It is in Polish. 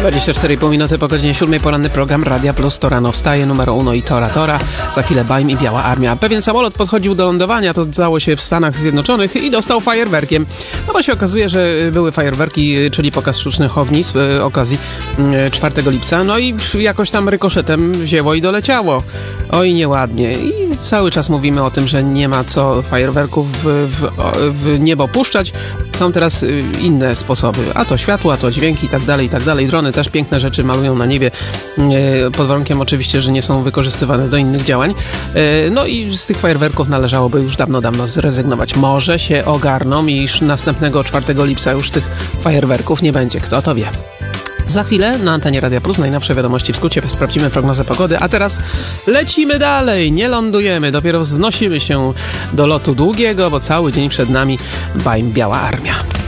24,5 minuty po godzinie 7. Poranny program Radia Plus to rano wstaje, numer uno i Tora. Za chwilę Baim i Biała Armia. Pewien samolot podchodził do lądowania, to stało się w Stanach Zjednoczonych i dostał fajerwerkiem. No bo się okazuje, że były fajerwerki, czyli pokaz sztucznych ognisk z okazji 4 lipca. No i jakoś tam rykoszetem wzięło i doleciało. Oj, nieładnie. I cały czas mówimy o tym, że nie ma co fajerwerków w niebo puszczać. Są teraz inne sposoby. A to światło, a to dźwięki i tak dalej, i tak dalej. Drony też piękne rzeczy malują na niebie, pod warunkiem oczywiście, że nie są wykorzystywane do innych działań. No i z tych fajerwerków należałoby już dawno zrezygnować. Może się ogarną i następnego 4 lipca już tych fajerwerków nie będzie. Kto to wie? Za chwilę na antenie Radia Plus najnowsze wiadomości w skrócie, sprawdzimy prognozę pogody, a teraz lecimy dalej, nie lądujemy, dopiero wznosimy się do lotu długiego, bo cały dzień przed nami Baim Biała Armia.